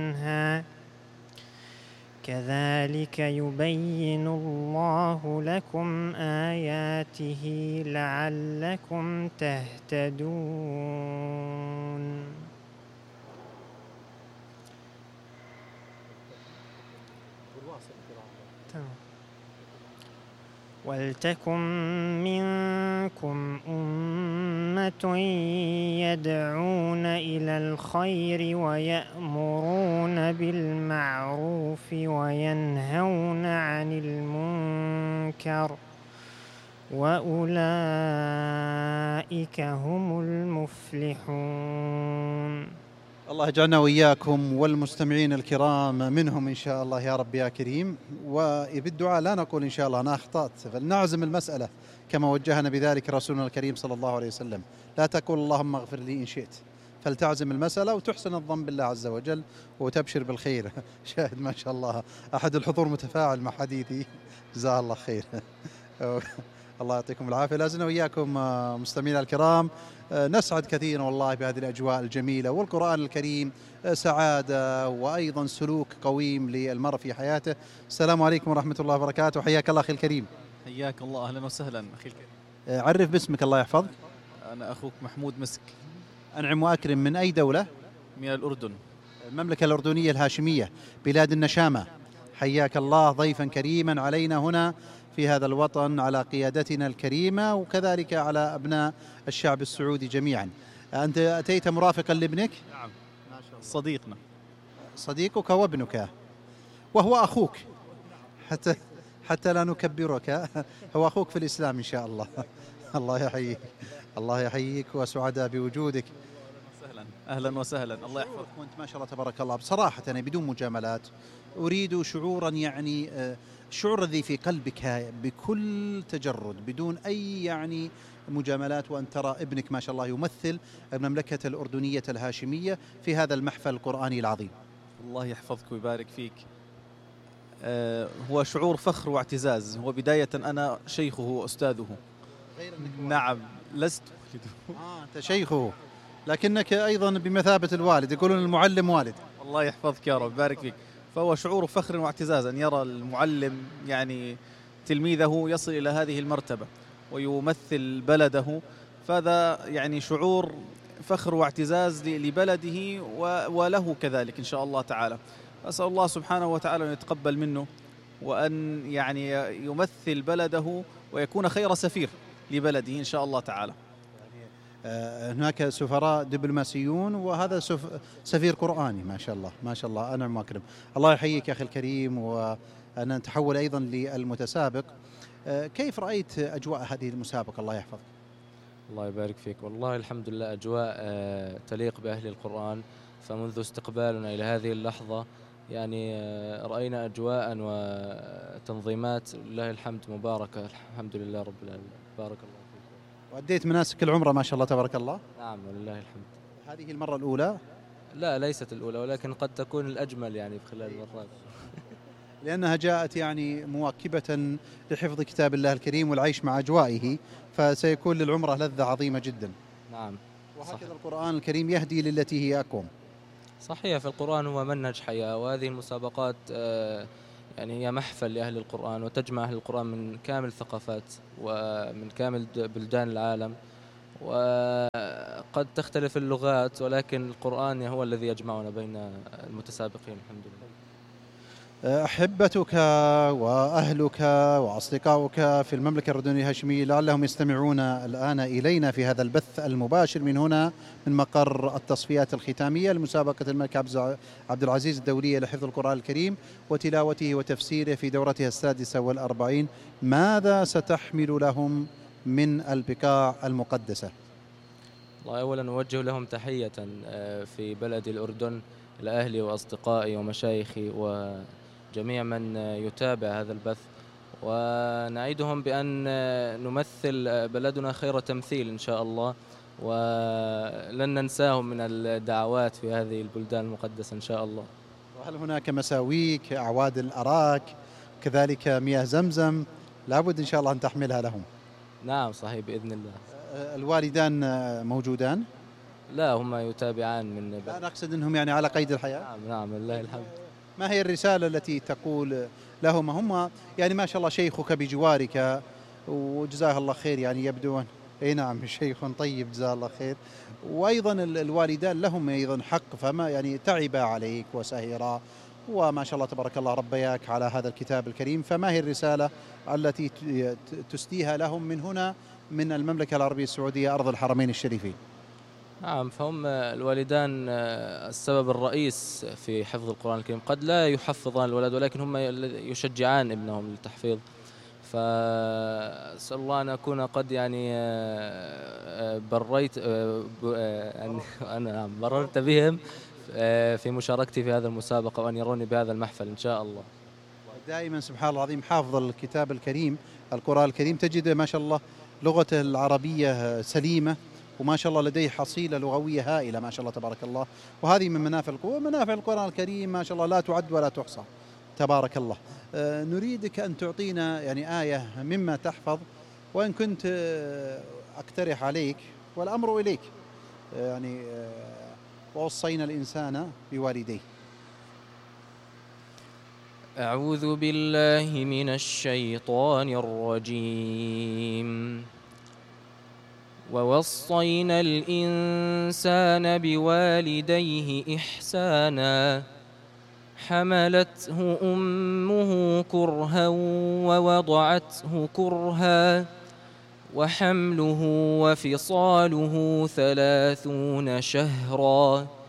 عنها كذلك يبين الله لكم آياته لعلكم تهتدون. ولتكن منكم أمة يدعون إلى الخير ويأمرون بالمعروف وينهون عن المنكر وأولئك هم المفلحون. الله يجعلنا وإياكم والمستمعين الكرام منهم إن شاء الله يا رب يا كريم. وبالدعاء لا نقول إن شاء الله أنا أخطأت، فلنعزم المسألة كما وجهنا بذلك رسولنا الكريم صلى الله عليه وسلم. لا تقول اللهم اغفر لي إن شئت، فلتعزم المسألة وتحسن الظن بالله عز وجل وتبشر بالخير. شاهد ما شاء الله أحد الحضور متفاعل مع حديثي، جزاه الله خير. الله يعطيكم العافية. لازلنا وإياكم مستمعينا الكرام نسعد كثيرا والله بهذه الأجواء الجميلة، والقرآن الكريم سعادة وأيضا سلوك قويم للمرء في حياته. السلام عليكم ورحمة الله وبركاته. حياك الله أخي الكريم. حياك الله، أهلا وسهلا أخي الكريم. عرف باسمك الله يحفظك. أنا أخوك محمود مسك. أنعم وأكرم. من أي دولة؟ من الأردن. المملكة الأردنية الهاشمية، بلاد النشامة. حياك الله ضيفا كريما علينا هنا في هذا الوطن على قيادتنا الكريمة وكذلك على أبناء الشعب السعودي جميعا. أنت أتيت مرافقا لابنك؟ نعم ما شاء الله. صديقنا. صديقك وابنك وهو أخوك، حتى لا نكبرك، هو أخوك في الإسلام إن شاء الله. الله يحييك، الله يحييك وسعداء بوجودك. أهلا وسهلا. الله يحفظك. وأنت ما شاء الله تبارك الله بصراحة أنا بدون مجاملات أريد شعورا، يعني الشعور الذي في قلبك بكل تجرد بدون أي يعني مجاملات، وأن ترى ابنك ما شاء الله يمثل المملكة الأردنية الهاشمية في هذا المحفل القرآني العظيم. الله يحفظك ويبارك فيك. هو شعور فخر واعتزاز. هو بداية أنا شيخه وأستاذه. نعم لست أنت شيخه، لكنك أيضا بمثابة الوالد، يقولون المعلم والد. الله يحفظك يا رب يبارك فيك. فهو شعور فخر واعتزاز أن يرى المعلم يعني تلميذه يصل إلى هذه المرتبة ويمثل بلده، فهذا يعني شعور فخر واعتزاز لبلده وله كذلك إن شاء الله تعالى. أسأل الله سبحانه وتعالى أن يتقبل منه وأن يعني يمثل بلده ويكون خير سفير لبلده إن شاء الله تعالى. هناك سفراء دبلوماسيون وهذا سفير قرآني ما شاء الله ما شاء الله. أنعم وأكرم. الله يحييك يا أخي الكريم. وأنا نتحول أيضا للمتسابق. كيف رأيت أجواء هذه المسابقة الله يحفظك؟ الله يبارك فيك. والله الحمد لله أجواء تليق بأهل القرآن. فمنذ استقبالنا إلى هذه اللحظة يعني رأينا أجواء وتنظيمات لله الحمد مباركة. الحمد لله رب العالمين. بارك الله فيك. وأديت مناسك العمرة ما شاء الله تبارك الله. نعم ولله الحمد. هذه المرة الأولى؟ لا ليست الأولى، ولكن قد تكون الأجمل يعني في خلال المرات. لأنها جاءت يعني مواكبة لحفظ كتاب الله الكريم والعيش مع أجوائه، فسيكون للعمرة لذة عظيمة جدا. نعم. وهكذا القرآن الكريم يهدي للتي هي أقوم. صحيح، في القرآن هو منهج حياة، وهذه المسابقات يعني هي محفل لأهل القرآن وتجمع أهل القرآن من كامل الثقافات ومن كامل بلدان العالم، وقد تختلف اللغات ولكن القرآن هو الذي يجمعنا بين المتسابقين. الحمد لله. أحبتك وأهلك وأصدقائك في المملكة الأردنية الهاشمية لعلهم يستمعون الآن إلينا في هذا البث المباشر من هنا من مقر التصفيات الختامية لمسابقة الملك عبد العزيز الدولية لحفظ القرآن الكريم وتلاوته وتفسيره في دورتها السادسة والأربعين. ماذا ستحمل لهم من البقاع المقدسة؟ الله أولا نوجه لهم تحية في بلد الأردن لأهلي وأصدقائي ومشايخي وجميع من يتابع هذا البث، ونعيدهم بأن نمثل بلدنا خير تمثيل إن شاء الله، ولن ننساهم من الدعوات في هذه البلدان المقدسة إن شاء الله. وهل هناك مساويك أعواد الأراك كذلك مياه زمزم لابد إن شاء الله أن تحملها لهم؟ نعم صحيح بإذن الله. الوالدان موجودان؟ لا، هم يتابعان من لا نقصد أنهم يعني على قيد الحياة. نعم نعم، لله الحمد. ما هي الرسالة التي تقول لهم؟ هم يعني ما شاء الله شيخك بجوارك وجزاه الله خير، يعني يبدون اي نعم شيخ طيب جزاه الله خير، وايضا الوالدان لهم ايضا حق، فما يعني تعبا عليك وسهرا وما شاء الله تبارك الله ربياك على هذا الكتاب الكريم، فما هي الرسالة التي تسديها لهم من هنا من المملكة العربية السعودية أرض الحرمين الشريفين؟ نعم، فهم الوالدان السبب الرئيس في حفظ القرآن الكريم. قد لا يحفظان الولد ولكن هم يشجعان ابنهم للتحفيظ. فأسأل الله أن أكون قد يعني بريت أنا بررت بهم في مشاركتي في هذا المسابقة، وأن يروني بهذا المحفل إن شاء الله. دائما سبحان الله العظيم حافظ الكتاب الكريم القرآن الكريم تجد ما شاء الله لغته العربية سليمة، وما شاء الله لديه حصيلة لغوية هائلة ما شاء الله تبارك الله، وهذه من منافع منافع القرآن الكريم ما شاء الله لا تعد ولا تحصى تبارك الله. نريدك أن تعطينا يعني آية مما تحفظ، وإن كنت أقترح عليك والأمر إليك يعني ووصينا الإنسان بوالديه. أعوذ بالله من الشيطان الرجيم. ووصينا الإنسان بوالديه إحسانا حملته أمه كرها ووضعته كرها وحمله وفصاله 30 شهرا